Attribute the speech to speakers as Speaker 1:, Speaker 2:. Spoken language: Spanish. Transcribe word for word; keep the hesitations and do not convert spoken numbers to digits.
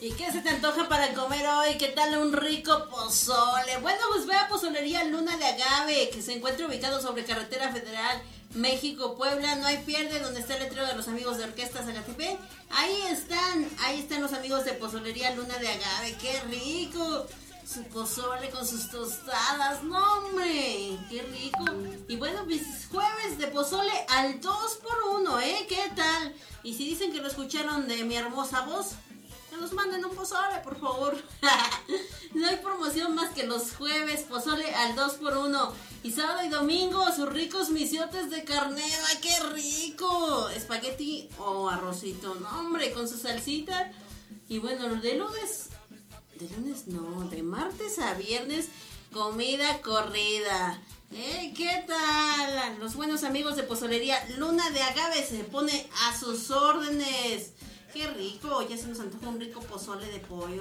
Speaker 1: ¿Y qué se te antoja para comer hoy? ¿Qué tal un rico pozole? Bueno, pues ve a Pozolería Luna de Agave, que se encuentra ubicado sobre Carretera Federal México-Puebla. No hay pierde, donde está el letrero de los amigos de Orquesta Zagatepec. Ahí están, ahí están los amigos de Pozolería Luna de Agave. ¡Qué rico! Su pozole con sus tostadas, ¡no, hombre! ¡Qué rico! Y bueno, pues jueves de pozole al dos por uno, ¿eh? ¿Qué tal? Y si dicen que lo escucharon de mi hermosa voz, que nos manden un pozole, por favor. No hay promoción más que los jueves, pozole al dos por uno. Y sábado y domingo, sus ricos misiotes de carnero. ¡Ay, qué rico! Espagueti o arrocito, no, hombre, con su salsita. Y bueno, de lunes... De lunes no, de martes a viernes, comida corrida. ¿Eh? ¿Qué tal? Los buenos amigos de Pozolería Luna de Agave se pone a sus órdenes. ¡Qué rico! Ya se nos antoja un rico pozole de pollo.